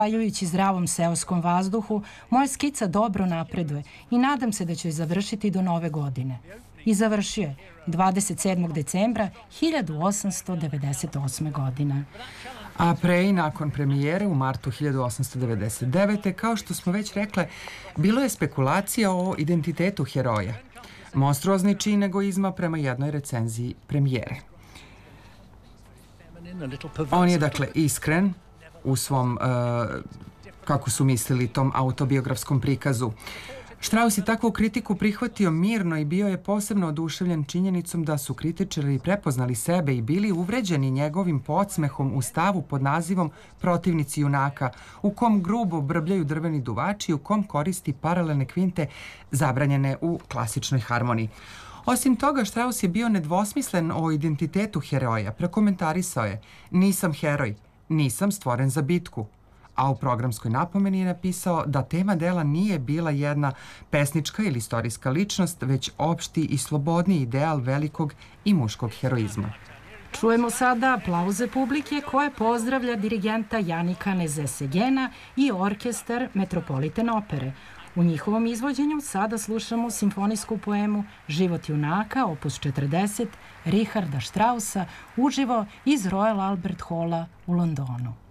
Zahvaljujući zdravom seoskom vazduhu, moja skica dobro napreduje i nadam se da će je završiti do nove godine. I završio je 27. decembra 1898. godine. A pre i nakon premijere u martu 1899. kao što smo već rekle, bilo je spekulacija o identitetu heroja. Monstruozni čin egoizma prema jednoj recenziji premijere. On je dakle iskren u svom, kako su mislili, tom autobiografskom prikazu. Strauss je takvu kritiku prihvatio mirno i bio je posebno oduševljen činjenicom da su kritičari prepoznali sebe i bili uvređeni njegovim podsmehom u stavu pod nazivom Protivnici junaka, u kom grubo brbljaju drveni duvači, u kom koristi paralelne kvinte zabranjene u klasičnoj harmoniji. Osim toga, Strauss je bio nedvosmislen o identitetu heroja. Prekomentarisao je: nisam heroj, nisam stvoren za bitku. A u programskoj napomeni je napisao da tema dela nije bila jedna pesnička ili istorijska ličnost, već opšti i slobodni ideal velikog i muškog heroizma. Čujemo sada aplauze publike koje pozdravlja dirigenta Janika Nezesegena i orkestar Metropolitan opere. U njihovom izvođenju sada slušamo simfonijsku poemu Život junaka, opus 40, Richarda Straussa, uživo iz Royal Albert Halla u Londonu.